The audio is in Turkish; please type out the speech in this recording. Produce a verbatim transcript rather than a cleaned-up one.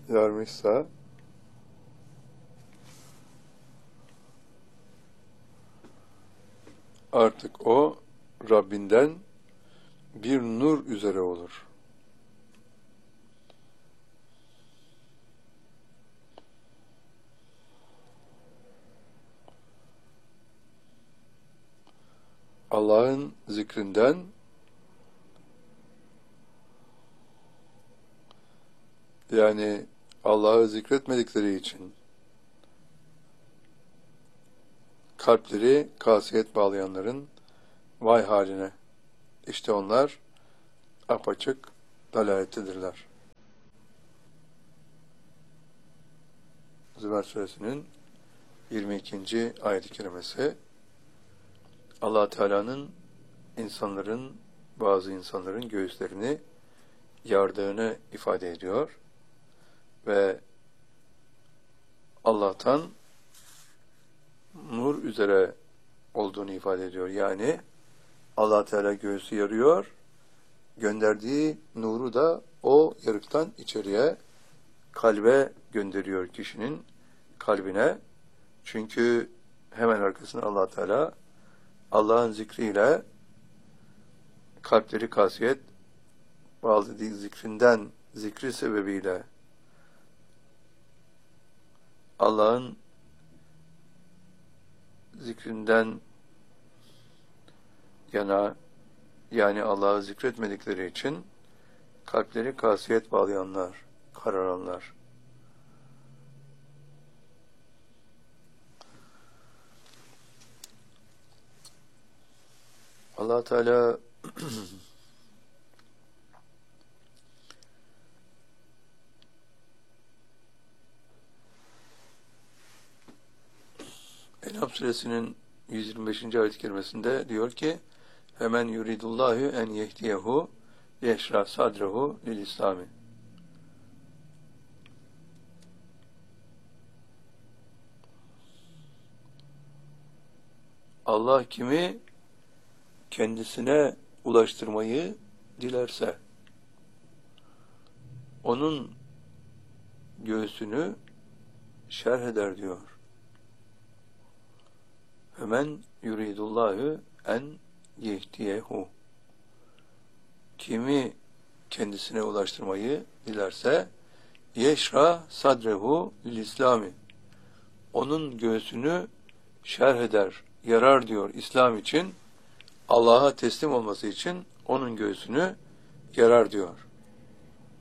yarmışsa artık o Rabbinden bir nur üzere olur. Allah'ın zikrinden yani Allah'ı zikretmedikleri için kalpleri kasiyet bağlayanların vay haline. İşte onlar apaçık dalalettedirler. Zümer Suresinin yirmi ikinci ayet-i kerimesi Allah Teala'nın insanların, bazı insanların göğüslerini yardığını ifade ediyor ve Allah'tan nur üzere olduğunu ifade ediyor. Yani Allah Teala göğsü yarıyor, gönderdiği nuru da o yarıktan içeriye, kalbe gönderiyor kişinin kalbine. Çünkü hemen arkasında Allah Teala Allah'ın zikriyle kalpleri kasiyet bağlı değil, zikrinden, zikri sebebiyle Allah'ın zikrinden yana, yani Allah'ı zikretmedikleri için kalpleri kasiyet bağlayanlar, kararanlar. Allah Teala En'am suresinin yüz yirmi beşinci ayet-i kerimesinde diyor ki: "Femen yuridullahu en yehdiyehu yeşra sadrehu lil İslami." Allah kimi kendisine ulaştırmayı dilerse onun göğsünü şerh eder diyor. Hemen yuridullahu en yehdiyehu. Kimi kendisine ulaştırmayı dilerse yeşra sadrehu lil İslami. Onun göğsünü şerh eder, yarar diyor İslam için. Allah'a teslim olması için onun göğsünü yarar diyor.